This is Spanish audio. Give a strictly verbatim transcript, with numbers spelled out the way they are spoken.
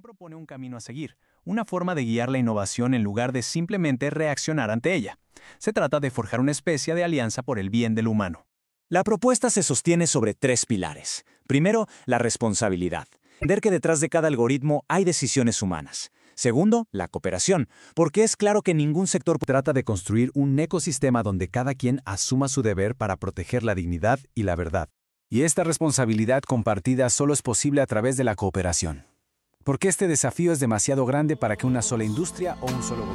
propone un camino a seguir, una forma de guiar la innovación en lugar de simplemente reaccionar ante ella. Se trata de forjar una especie de alianza por el bien del humano. La propuesta se sostiene sobre tres pilares. Primero, la responsabilidad. Entender que detrás de cada algoritmo hay decisiones humanas. Segundo, la cooperación, porque es claro que ningún sector trata de construir un ecosistema donde cada quien asuma su deber para proteger la dignidad y la verdad. Y esta responsabilidad compartida solo es posible a través de la cooperación. Porque este desafío es demasiado grande para que una sola industria o un solo gobierno